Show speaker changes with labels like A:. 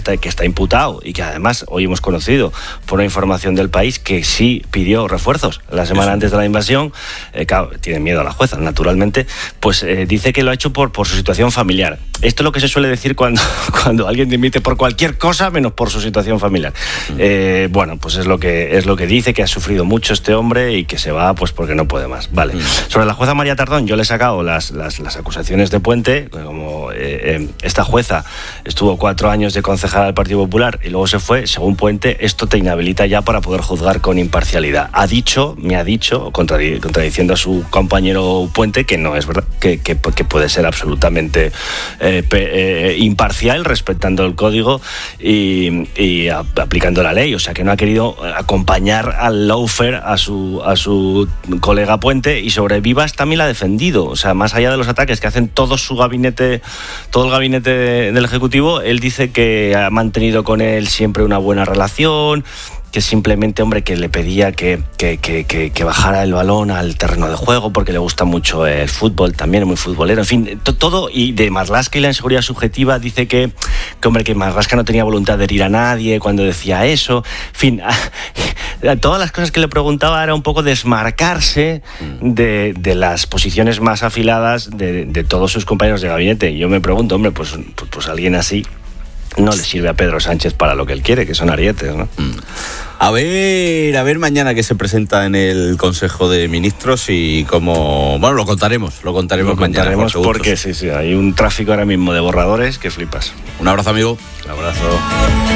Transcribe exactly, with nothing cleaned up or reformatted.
A: está, que está imputado y que además hoy hemos conocido por una información del País que sí pidió refuerzos la semana Eso. antes de la invasión, eh, claro, tiene miedo a la jueza, naturalmente, pues eh, dice que lo ha hecho por, por su situación familiar. Esto es lo que se suele decir cuando, cuando alguien dimite por cualquier cosa menos por su situación familiar. Mm. Eh, bueno, pues es lo que es lo que dice, que ha sufrido mucho este hombre y que se va pues porque no puede más. Vale. Mm. Sobre la jueza María Tardón, yo le he sacado las, las, las acusaciones de Puente, como eh, eh, esta jueza estuvo cuatro años de concejal del Partido Popular y luego se fue, según Puente, esto te inhabilita ya para poder juzgar con imparcialidad. Ha dicho, me ha dicho, contradi- contradiciendo a su compañero Puente, que no es verdad, que, que, que puede ser absolutamente eh, pe, eh, imparcial, respetando el código y, y a, aplicando la ley. O sea, que no ha querido acompañar al lawfare a su, a su colega Puente, y sobre Vivas también la ha defendido. O sea, más allá de los ataques que hacen todo su gabinete, todo el gabinete de, del Ejecutivo, él dice que ha mantenido con él siempre una buena relación, que simplemente, hombre, que le pedía que, que, que, que, que bajara el balón al terreno de juego porque le gusta mucho el fútbol, también es muy futbolero, en fin, to, todo. Y de Marlaska y la inseguridad subjetiva dice que, que, hombre, que Marlaska no tenía voluntad de herir a nadie cuando decía eso, en fin, todas las cosas que le preguntaba era un poco desmarcarse de, de las posiciones más afiladas de, de todos sus compañeros de gabinete. Y yo me pregunto, hombre, pues, pues, pues alguien así no le sirve a Pedro Sánchez para lo que él quiere, que son arietes, ¿no?
B: Mm. A ver, a ver mañana que se presenta en el Consejo de Ministros y cómo... Bueno, lo contaremos, lo contaremos,
A: lo
B: mañana.
A: Contaremos porque sí, sí, hay un tráfico ahora mismo de borradores que flipas.
B: Un abrazo, amigo.
A: Un abrazo.